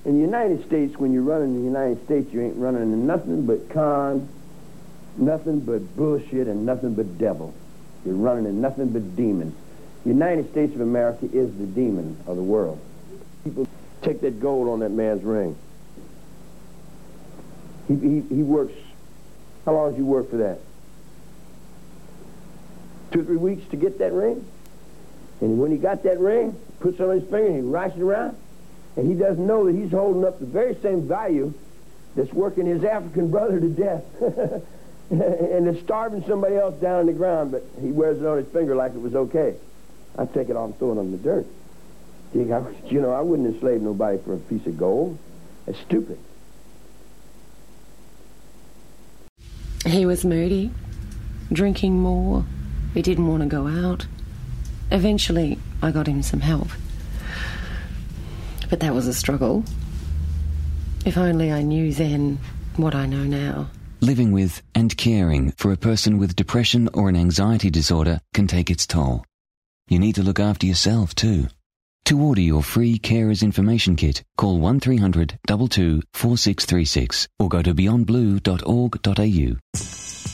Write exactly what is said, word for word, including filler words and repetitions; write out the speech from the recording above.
In the United States, when you're running in the United States, you ain't running in nothing but con, nothing but bullshit, and nothing but devil. You're running in nothing but demons. The United States of America is the demon of the world. People take that gold on that man's ring. He, he, he works, how long did you work for that? Two or three weeks to get that ring? And when he got that ring, he puts it on his finger and he writes it around, and he doesn't know that he's holding up the very same value that's working his African brother to death. And is starving somebody else down on the ground, but he wears it on his finger like it was okay. I'd take it off and throw it on the dirt. You know, I wouldn't enslave nobody for a piece of gold. That's stupid. He was moody, drinking more. He didn't want to go out. Eventually, I got him some help. But that was a struggle. If only I knew then what I know now. Living with and caring for a person with depression or an anxiety disorder can take its toll. You need to look after yourself too. To order your free Carers Information Kit, call one three hundred two two four six three six or go to beyond blue dot org dot a u.